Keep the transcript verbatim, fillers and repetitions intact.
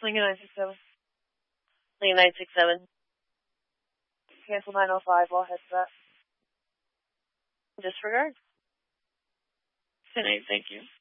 Lincoln nine six seven. Lincoln nine six seven. Cancel nine oh five, all heads up. Disregard. ten eight, thank you.